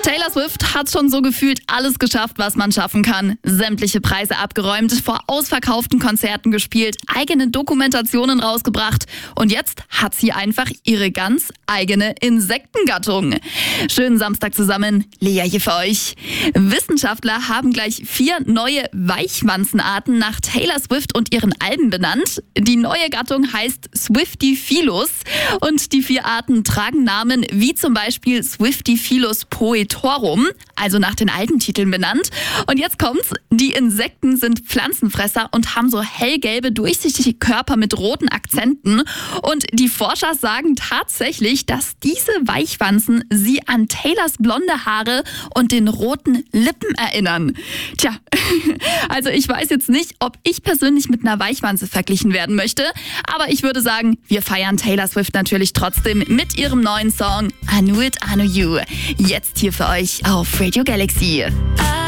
Taylor Swift hat schon so gefühlt alles geschafft, was man schaffen kann. Sämtliche Preise abgeräumt, vor ausverkauften Konzerten gespielt, eigene Dokumentationen rausgebracht und jetzt hat sie einfach ihre ganz eigene Insektengattung. Schönen Samstag zusammen, Lea hier für euch. Wissenschaftler haben gleich 4 neue Weichwanzenarten nach Taylor Swift und ihren Alben benannt. Die neue Gattung heißt Swiftyphilus und die 4 Arten tragen Namen wie zum Beispiel Swiftyphilus poetorum, also nach den alten Titeln benannt. Und jetzt kommt's, die Insekten sind Pflanzenfresser und haben so hellgelbe, durchsichtige Körper mit roten Akzenten. Und die Forscher sagen tatsächlich, dass diese Weichwanzen sie an Taylors blonde Haare und den roten Lippen erinnern. Tja, also ich weiß jetzt nicht, ob ich persönlich mit einer Weichwanze verglichen werden möchte, aber ich würde sagen, wir feiern Taylor Swift natürlich trotzdem mit ihrem neuen Song I Knew It, I Know You. Jetzt hier für euch auf Radio Galaxy.